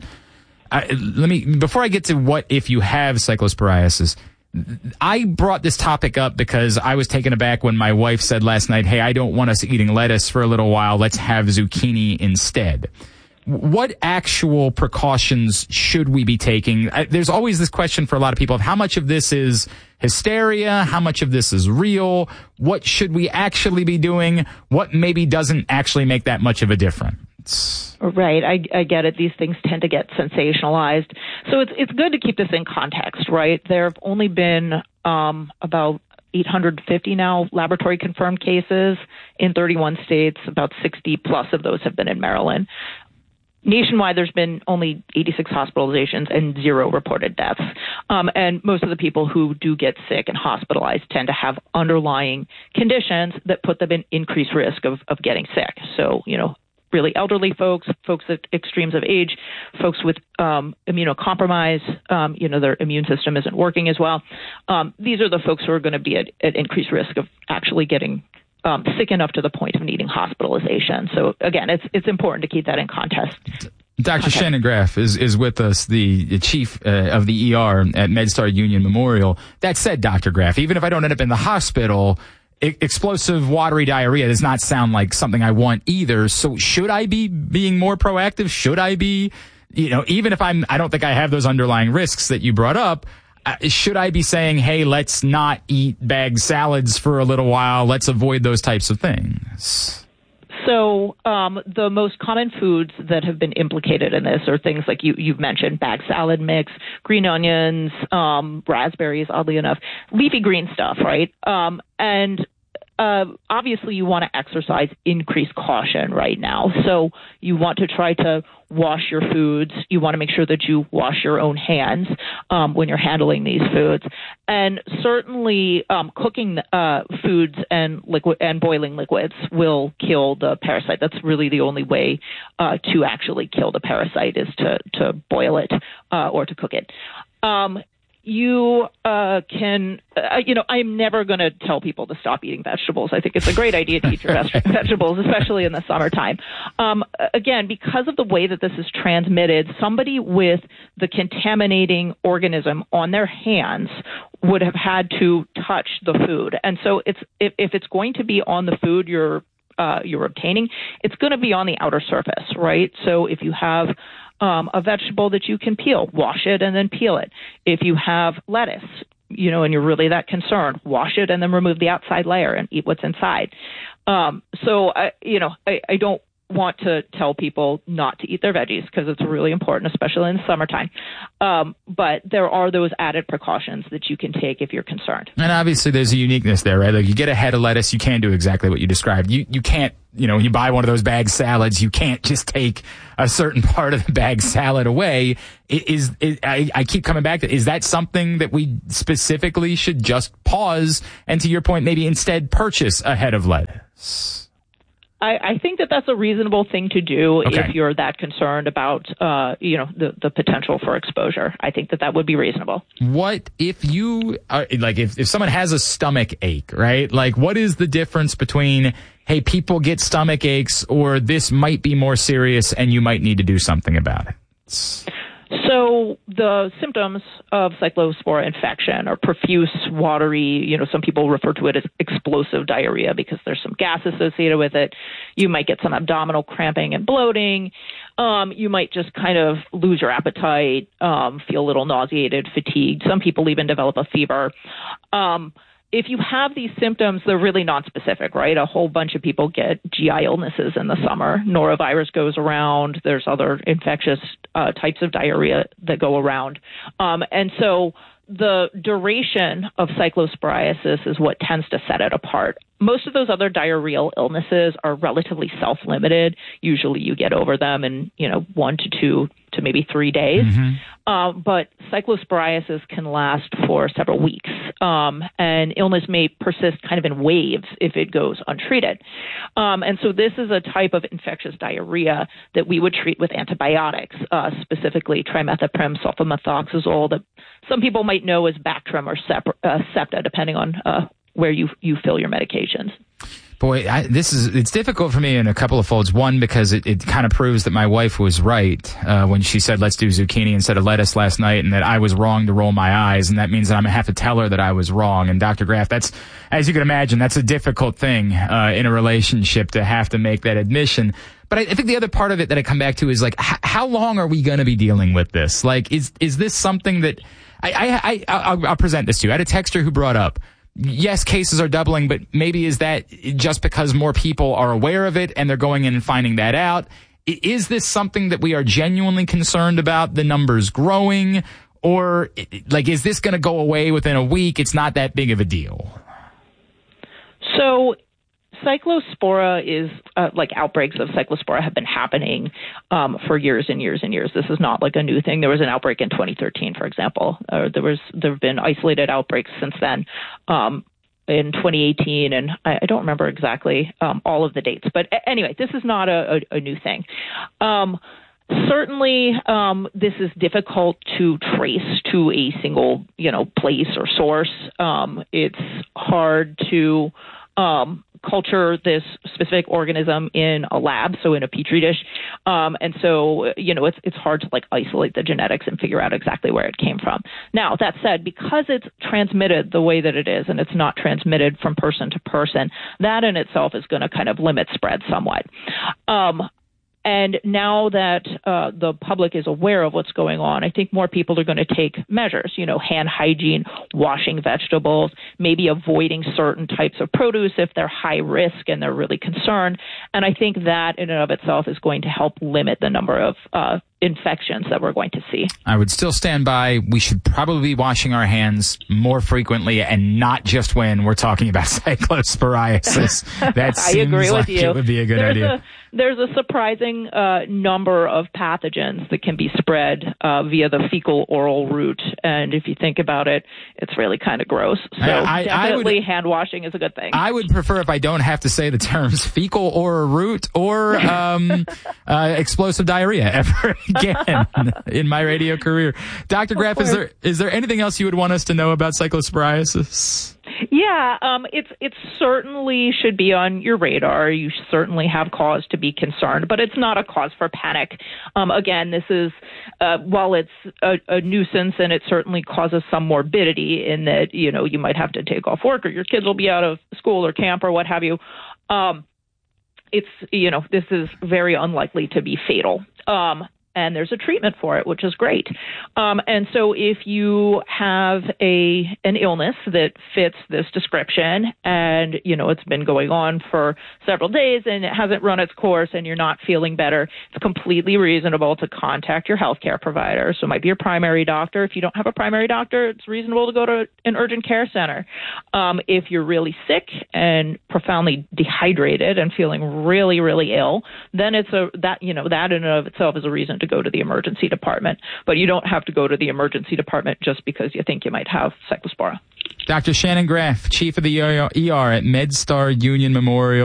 Before I get to what if you have cyclosporiasis, I brought this topic up because I was taken aback when my wife said last night, "Hey, I don't want us eating lettuce for a little while. Let's have zucchini instead." What actual precautions should we be taking? There's always this question for a lot of people of how much of this is hysteria, how much of this is real, what should we actually be doing, what maybe doesn't actually make that much of a difference. Right, I get it. These things tend to get sensationalized. So it's good to keep this in context, right? There have only been about 850 now laboratory confirmed cases in 31 states. About 60 plus of those have been in Maryland. Nationwide, there's been only 86 hospitalizations and 0 reported deaths. And most of the people who do get sick and hospitalized tend to have underlying conditions that put them in increased risk of getting sick. So, really elderly folks at extremes of age, folks with immunocompromise, their immune system isn't working as well. These are the folks who are going to be at increased risk of actually getting sick enough to the point of needing hospitalization. So again, it's important to keep that in context. Dr. Shannon Graf is with us, the chief of the ER at MedStar Union Memorial. That said, Dr. Graf, even if I don't end up in the hospital, explosive watery diarrhea does not sound like something I want either. So should I be being more proactive? Should I be, even if I don't think I have those underlying risks that you brought up, should I be saying, hey, let's not eat bagged salads for a little while. Let's avoid those types of things. So the most common foods that have been implicated in this are things like you've mentioned, bagged salad mix, green onions, raspberries, oddly enough, leafy green stuff, right? Obviously you want to exercise increased caution right now. So you want to try to wash your foods. You want to make sure that you wash your own hands when you're handling these foods. And certainly cooking foods and boiling liquids will kill the parasite. That's really the only way to actually kill the parasite is to boil it or to cook it. you can, I'm never going to tell people to stop eating vegetables. I think it's a great idea to eat your vegetables, especially in the summertime. Again, because of the way that this is transmitted, somebody with the contaminating organism on their hands would have had to touch the food. And so if it's going to be on the food you're obtaining, it's going to be on the outer surface, right? So if you have a vegetable that you can peel, wash it and then peel it. If you have lettuce, and you're really that concerned, wash it and then remove the outside layer and eat what's inside. So I don't want to tell people not to eat their veggies because it's really important, especially in the summertime. But there are those added precautions that you can take if you're concerned. And obviously there's a uniqueness there, right? Like you get a head of lettuce, you can do exactly what you described. You can't, when you buy one of those bag salads, you can't just take a certain part of the bag salad away. I keep coming back to, is that something that we specifically should just pause and, to your point, maybe instead purchase a head of lettuce? I think that that's a reasonable thing to do if you're that concerned about, the potential for exposure. I think that would be reasonable. What if you, if someone has a stomach ache, right? Like, what is the difference between, hey, people get stomach aches, or this might be more serious and you might need to do something about it? So the symptoms of cyclospora infection are profuse, watery, some people refer to it as explosive diarrhea because there's some gas associated with it. You might get some abdominal cramping and bloating. You might just kind of lose your appetite, feel a little nauseated, fatigued. Some people even develop a fever. If you have these symptoms, they're really nonspecific, right? A whole bunch of people get GI illnesses in the summer. Norovirus goes around. There's other infectious types of diarrhea that go around. And so the duration of cyclosporiasis is what tends to set it apart. Most of those other diarrheal illnesses are relatively self-limited. Usually you get over them in, 1 to 2 to maybe 3 days. But cyclosporiasis can last for several weeks. And illness may persist kind of in waves if it goes untreated. And so this is a type of infectious diarrhea that we would treat with antibiotics, specifically trimethoprim, sulfamethoxazole, that some people might know as Bactrim or Septa, depending on where you fill your medications. Boy, it's difficult for me in a couple of folds. One, because it kind of proves that my wife was right when she said, let's do zucchini instead of lettuce last night, and that I was wrong to roll my eyes. And that means that I'm going to have to tell her that I was wrong. And Dr. Graff, that's, as you can imagine, that's a difficult thing in a relationship to have to make that admission. But I think the other part of it that I come back to is, like, how long are we going to be dealing with this? Like, is this something that I'll present this to you. I had a texter who brought up, yes, cases are doubling, but maybe is that just because more people are aware of it and they're going in and finding that out? Is this something that we are genuinely concerned about, the numbers growing? Or, like, is this going to go away within a week? It's not that big of a deal. So cyclospora is, outbreaks of cyclospora have been happening for years and years and years. This is not like a new thing. There was an outbreak in 2013, for example. There have been isolated outbreaks since then in 2018, and I don't remember exactly all of the dates. But anyway, this is not a new thing. Certainly, this is difficult to trace to a single, place or source. It's hard to culture this specific organism in a lab, so in a petri dish. And so, it's hard to isolate the genetics and figure out exactly where it came from. Now, that said, because it's transmitted the way that it is, and it's not transmitted from person to person, that in itself is going to kind of limit spread somewhat. And now that the public is aware of what's going on, I think more people are going to take measures, hand hygiene, washing vegetables, maybe avoiding certain types of produce if they're high risk and they're really concerned. And I think that in and of itself is going to help limit the number of infections that we're going to see. I would still stand by, we should probably be washing our hands more frequently and not just when we're talking about cyclosporiasis. That seems I agree like with you. It would be a good idea. There's a surprising number of pathogens that can be spread via the fecal-oral route. And if you think about it, it's really kind of gross. So definitely hand washing is a good thing. I would prefer if I don't have to say the terms fecal-oral route or explosive diarrhea ever again in my radio career. Dr. Graff, is there anything else you would want us to know about cyclosporiasis? Yeah, it certainly should be on your radar. You certainly have cause to be concerned, but it's not a cause for panic. Again, this is, while it's a nuisance and it certainly causes some morbidity in that, you might have to take off work or your kids will be out of school or camp or what have you. This is very unlikely to be fatal. And there's a treatment for it, which is great. And so if you have an illness that fits this description and, it's been going on for several days and it hasn't run its course and you're not feeling better, it's completely reasonable to contact your healthcare provider. So it might be your primary doctor. If you don't have a primary doctor, it's reasonable to go to an urgent care center. If you're really sick and profoundly dehydrated and feeling really, really ill, then that in and of itself is a reason to go to the emergency department, but you don't have to go to the emergency department just because you think you might have cyclospora. Dr. Shannon Graff, Chief of the ER at MedStar Union Memorial.